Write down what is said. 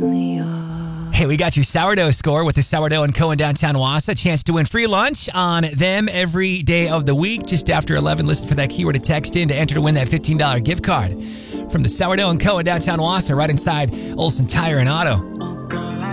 Hey, we got your sourdough score with the Sourdough & Co. in downtown Wausau. Chance to win free lunch on them every day of the week. Just after 11, listen for that keyword to text in to enter to win that $15 gift card from the Sourdough & Co. in downtown Wausau, right inside Olson Tire and Auto.